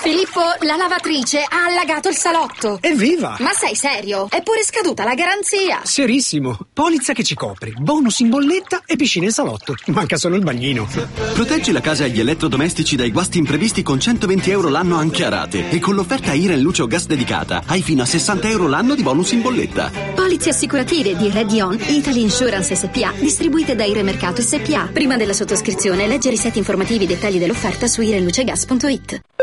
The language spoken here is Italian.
Filippo, la lavatrice ha allagato il salotto. Evviva! Ma sei serio? È pure scaduta la garanzia. Serissimo. Polizza che ci copre, bonus in bolletta e piscina in salotto. Manca solo il bagnino. Proteggi la casa e gli elettrodomestici dai guasti imprevisti con 120 euro l'anno anche a rate. E con l'offerta Iren Luce o Gas dedicata hai fino a 60 euro l'anno di bonus in bolletta. Polizze assicurative di Redion Italy Insurance SPA, distribuite da Iremercato SPA. Prima della sottoscrizione legge i set informativi e dettagli dell'offerta su irenlucegas.it.